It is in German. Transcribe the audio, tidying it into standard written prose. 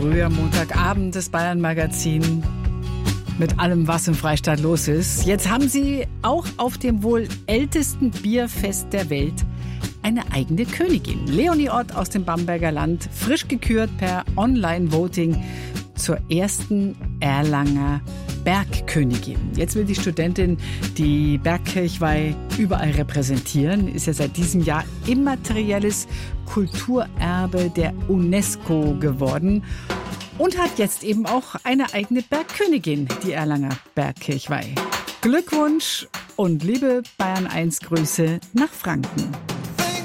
früh am Montagabend, das Bayern-Magazin mit allem, was im Freistaat los ist. Jetzt haben sie auch auf dem wohl ältesten Bierfest der Welt eine eigene Königin. Leonie Ott aus dem Bamberger Land, frisch gekürt per Online-Voting zur ersten Erlanger Bergkönigin. Jetzt will die Studentin die Bergkirchweih überall repräsentieren. Ist ja seit diesem Jahr immaterielles Kulturerbe der UNESCO geworden und hat jetzt eben auch eine eigene Bergkönigin, die Erlanger Bergkirchweih. Glückwunsch und liebe Bayern 1 Grüße nach Franken.